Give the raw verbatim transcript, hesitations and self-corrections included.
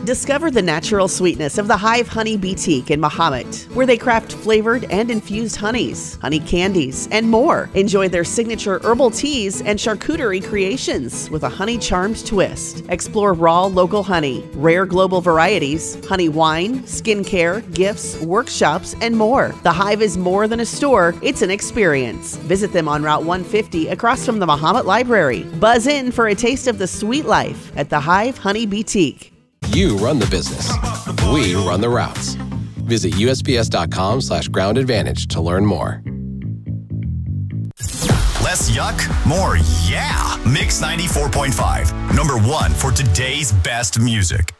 Discover the natural sweetness of the Hive Honey Boutique in Mahomet, where they craft flavored and infused honeys, honey candies, and more. Enjoy their signature herbal teas and charcuterie creations with a honey charmed twist. Explore raw local honey, rare global varieties, honey wine, skincare, gifts, workshops, and more. The Hive is more than a store, it's an experience. Visit them on Route one fifty across from the Mahomet Library. Buzz in for a taste of the sweet life at the Hive Honey Boutique. You run the business. We run the routes. Visit U S P S dot com slash ground advantage to learn more. Less yuck, more yeah. Mix ninety-four point five. Number one for today's best music.